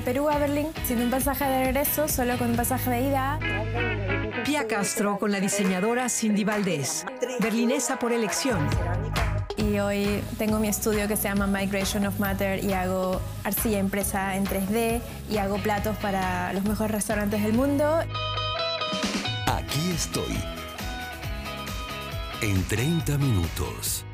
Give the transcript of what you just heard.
Perú a Berlín sin un pasaje de regreso, solo con un pasaje de ida. Pia Castro con la diseñadora Cindy Valdés, berlinesa por elección. Y hoy tengo mi estudio que se llama Migration of Matter y hago arcilla impresa en 3D y hago platos para los mejores restaurantes del mundo. Aquí estoy. En 30 minutos.